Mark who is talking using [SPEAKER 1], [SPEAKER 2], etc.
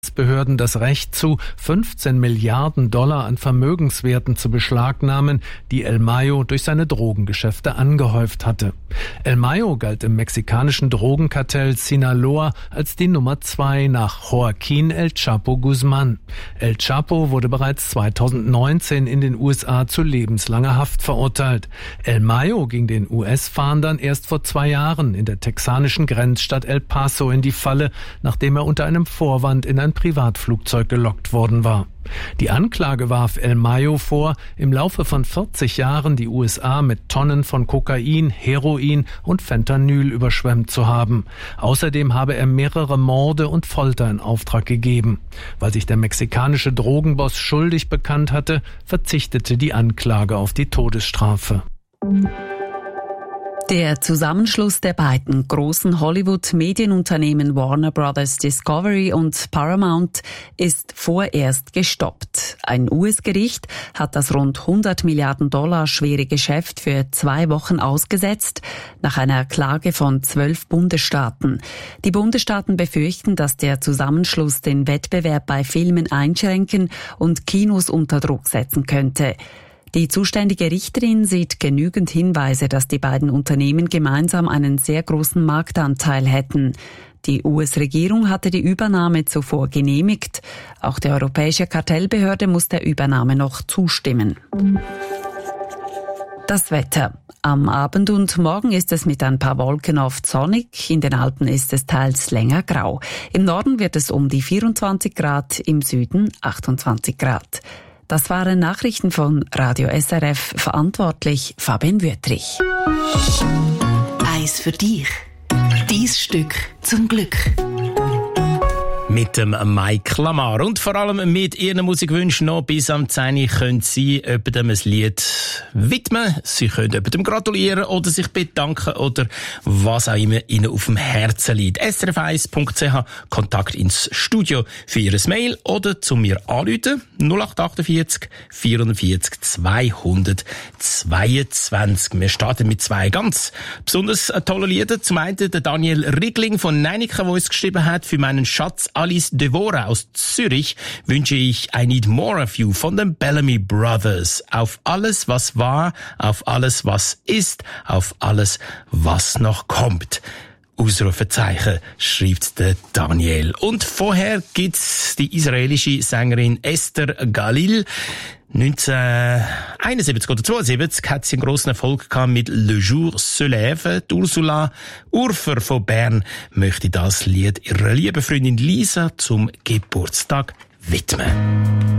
[SPEAKER 1] Behörden das Recht zu, 15 Milliarden Dollar an Vermögenswerten zu beschlagnahmen, die El Mayo durch seine Drogengeschäfte angehäuft hatte. El Mayo galt im mexikanischen Drogenkartell Sinaloa als die Nummer 2 nach Joaquín El Chapo Guzmán. El Chapo wurde bereits 2019 in den USA zu lebenslanger Haft verurteilt. El Mayo ging den US-Fahndern erst vor 2 Jahren in der texanischen Grenzstadt El Paso in die Falle, nachdem er unter einem Vorwand in ein Privatflugzeug gelockt worden war. Die Anklage warf El Mayo vor, im Laufe von 40 Jahren die USA mit Tonnen von Kokain, Heroin und Fentanyl überschwemmt zu haben. Außerdem habe er mehrere Morde und Folter in Auftrag gegeben. Weil sich der mexikanische Drogenboss schuldig bekannt hatte, verzichtete die Anklage auf die Todesstrafe.
[SPEAKER 2] Der Zusammenschluss der beiden großen Hollywood-Medienunternehmen Warner Bros. Discovery und Paramount ist vorerst gestoppt. Ein US-Gericht hat das rund 100 Milliarden Dollar schwere Geschäft für 2 Wochen ausgesetzt, nach einer Klage von 12 Bundesstaaten. Die Bundesstaaten befürchten, dass der Zusammenschluss den Wettbewerb bei Filmen einschränken und Kinos unter Druck setzen könnte. Die zuständige Richterin sieht genügend Hinweise, dass die beiden Unternehmen gemeinsam einen sehr großen Marktanteil hätten. Die US-Regierung hatte die Übernahme zuvor genehmigt. Auch die Europäische Kartellbehörde muss der Übernahme noch zustimmen. Das Wetter. Am Abend und morgen ist es mit ein paar Wolken oft sonnig. In den Alpen ist es teils länger grau. Im Norden wird es um die 24 Grad, im Süden 28 Grad. Das waren Nachrichten von Radio SRF, verantwortlich Fabian Wüttrich.
[SPEAKER 3] Eins für dich. Dein Stück zum Glück.
[SPEAKER 4] Mit dem Mike Lamar und vor allem mit Ihren Musikwünschen noch bis am 10 können Sie jemandem ein Lied widmen. Sie können jemandem gratulieren oder sich bedanken oder was auch immer Ihnen auf dem Herzen liegt. srf1.ch, Kontakt ins Studio für Ihr Mail oder zu mir anrufen. 0848 44 222. Wir starten mit 2 ganz besonders tollen Liedern. Zum einen der Daniel Rigling von Neinika, der uns geschrieben hat: Für meinen Schatz Alice Devora aus Zürich wünsche ich I Need More of You von den Bellamy Brothers. Auf alles, was war, auf alles, was ist, auf alles, was noch kommt. Ausrufezeichen, schreibt der Daniel. Und vorher gibt's die israelische Sängerin Esther Galil. 1971 oder 72 hat sie einen grossen Erfolg gehabt mit Le Jour se lève. Ursula Urfer von Bern möchte das Lied ihrer lieben Freundin Lisa zum Geburtstag widmen.